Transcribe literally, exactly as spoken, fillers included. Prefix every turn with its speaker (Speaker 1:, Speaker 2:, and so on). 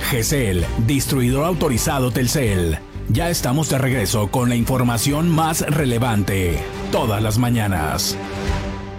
Speaker 1: G C L, distribuidor autorizado Telcel. Ya estamos de regreso con la información más relevante, todas las mañanas.